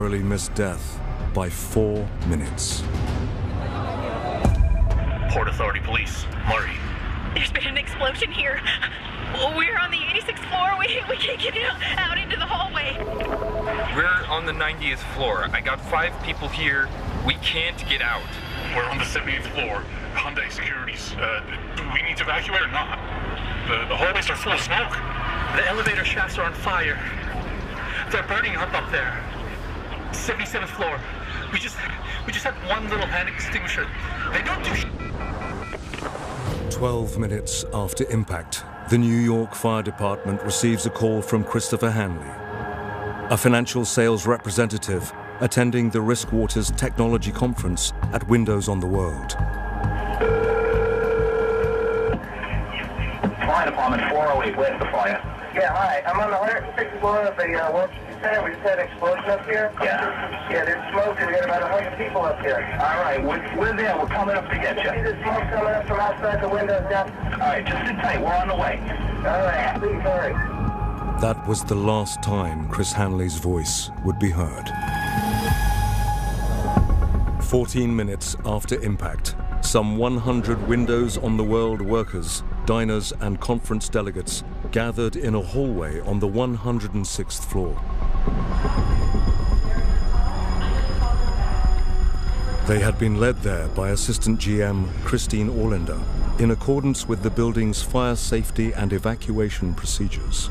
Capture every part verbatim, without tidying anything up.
narrowly missed death by four minutes. Port Authority Police, Murray. There's been an explosion here. We're on the eighty-sixth floor. We, we can't get out into the hallway. We're on the ninetieth floor. I got five people here. We can't get out. We're on the seventieth floor. Hyundai Securities. Uh, do we need to evacuate or not? The, the hallways are full of smoke. The elevator shafts are on fire. They're burning up up there. seventy-seventh floor. We just we just had one little hand extinguisher. They don't do sh- Twelve minutes after impact, the New York Fire Department receives a call from Christopher Hanley, a financial sales representative attending the Riskwaters Technology Conference at Windows on the World. Fire Department four oh eight, where's the fire? Yeah, hi. I'm on the one hundred sixth floor of the uh, World Trade Center. We just had an explosion up here. Yeah. Yeah, there's smoke and we got about one hundred people up here. All right, we're, we're there. We're coming up to get you. See the smoke coming up from outside the windows now? All right, just sit tight. We're on the way. All right, please hurry. That was the last time Chris Hanley's voice would be heard. Fourteen minutes after impact, some one hundred Windows on the World workers, diners and conference delegates gathered in a hallway on the one hundred sixth floor. They had been led there by Assistant G M Christine Orlander in accordance with the building's fire safety and evacuation procedures.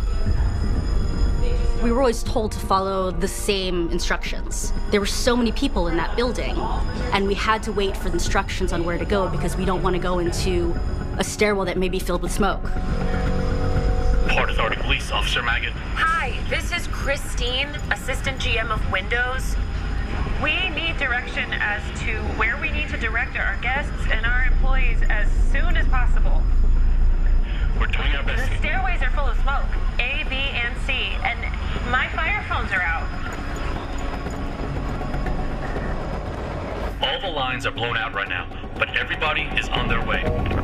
We were always told to follow the same instructions. There were so many people in that building, and we had to wait for the instructions on where to go because we don't want to go into a stairwell that may be filled with smoke. Port Authority Police, Officer Maggot. Hi, this is Christine, Assistant G M of Windows. We need direction as to where we need to direct our guests and our employees as soon as possible. We're doing our best. The stairways are full of smoke, A, B, and C, and my fire phones are out. All the lines are blown out right now, but everybody is on their way.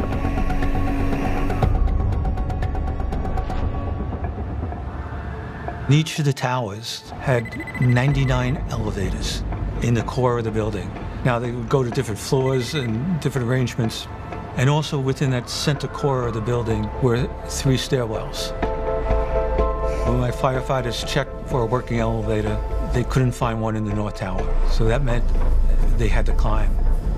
Each of the towers had ninety-nine elevators in the core of the building. Now they would go to different floors and different arrangements. And also within that center core of the building were three stairwells. When my firefighters checked for a working elevator, they couldn't find one in the North Tower. So that meant they had to climb.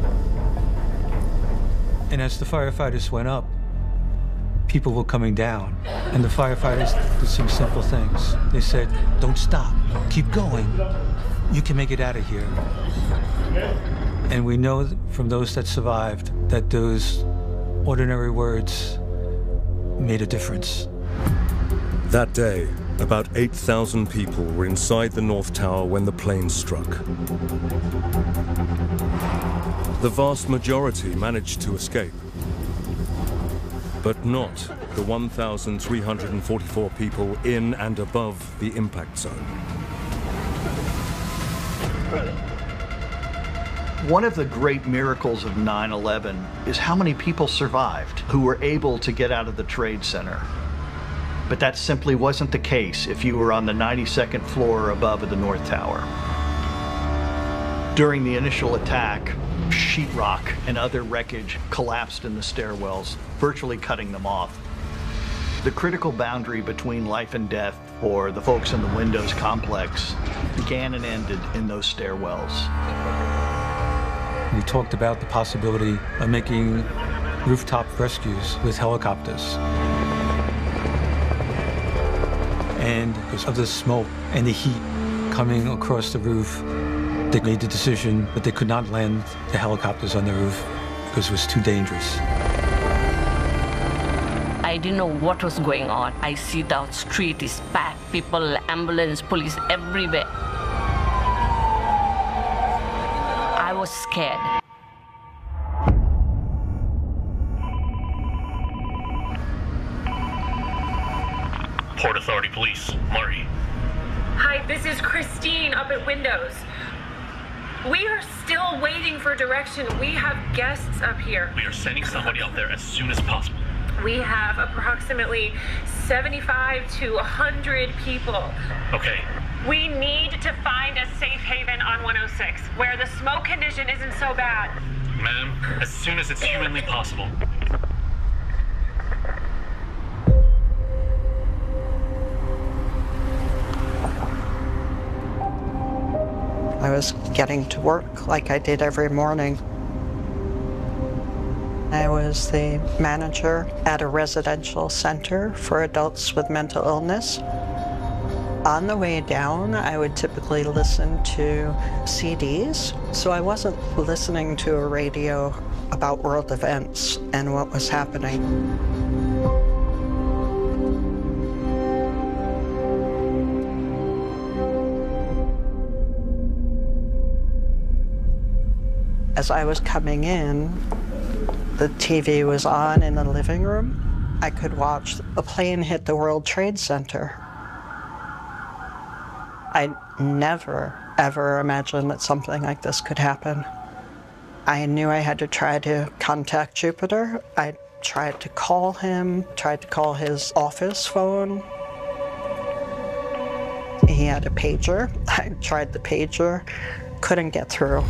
And as the firefighters went up, people were coming down. And the firefighters did some simple things. They said, don't stop, keep going. You can make it out of here. And we know from those that survived that those ordinary words made a difference. That day, about eight thousand people were inside the North Tower when the plane struck. The vast majority managed to escape, but not the one thousand three hundred forty-four people in and above the impact zone. One of the great miracles of nine eleven is how many people survived who were able to get out of the Trade Center. But that simply wasn't the case if you were on the ninety-second floor above of the North Tower. During the initial attack, sheetrock and other wreckage collapsed in the stairwells, virtually cutting them off. The critical boundary between life and death for the folks in the Windows complex began and ended in those stairwells. We talked about the possibility of making rooftop rescues with helicopters. And because of the smoke and the heat coming across the roof, they made the decision that they could not land the helicopters on the roof because it was too dangerous. I didn't know what was going on. I see the street is packed, people, ambulance, police, everywhere. I was scared. Port Authority Police, Murray. Hi, this is Christine up at Windows. We are still waiting for direction. We have guests up here. We are sending somebody out there as soon as possible. We have approximately seventy-five to one hundred people. Okay. We need to find a safe haven on one oh six where the smoke condition isn't so bad. Ma'am, as soon as it's humanly possible. I was getting to work like I did every morning. I was the manager at a residential center for adults with mental illness. On the way down, I would typically listen to C Ds, so I wasn't listening to a radio about world events and what was happening. As I was coming in, the T V was on in the living room. I could watch a plane hit the World Trade Center. I never, ever imagined that something like this could happen. I knew I had to try to contact Jupiter. I tried to call him, tried to call his office phone. He had a pager. I tried the pager, couldn't get through.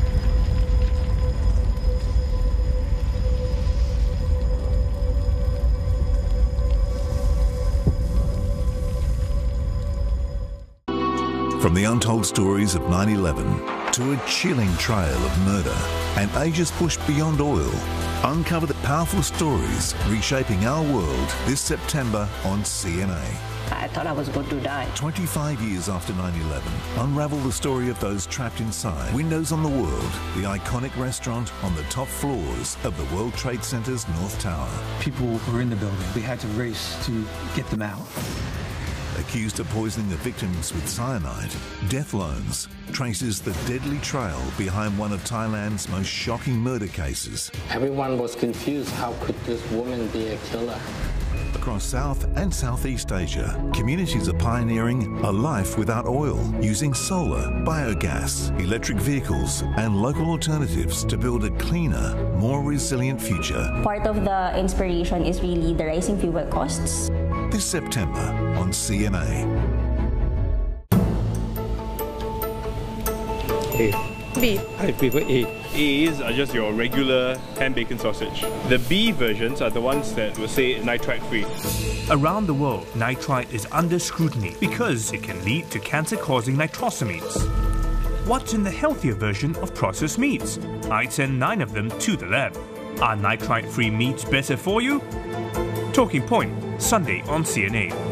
From the untold stories of nine eleven to a chilling trail of murder and ages pushed beyond oil, uncover the powerful stories reshaping our world this September on C N A. I thought I was going to die. twenty-five years after nine eleven, unravel the story of those trapped inside Windows on the World, the iconic restaurant on the top floors of the World Trade Center's North Tower. People were in the building. We had to race to get them out. Accused of poisoning the victims with cyanide, Death Loans traces the deadly trail behind one of Thailand's most shocking murder cases. Everyone was confused. How could this woman be a killer? Across South and Southeast Asia, communities are pioneering a life without oil, using solar, biogas, electric vehicles, and local alternatives to build a cleaner, more resilient future. Part of the inspiration is really the rising fuel costs. This September on C N A. A. B. I prefer A. A's are just your regular ham bacon sausage. The B versions are the ones that will say nitrite free. Around the world, nitrite is under scrutiny because it can lead to cancer-causing nitrosamines. What's in the healthier version of processed meats? I'd send nine of them to the lab. Are nitrite-free meats better for you? Talking Point, Sunday on C N A.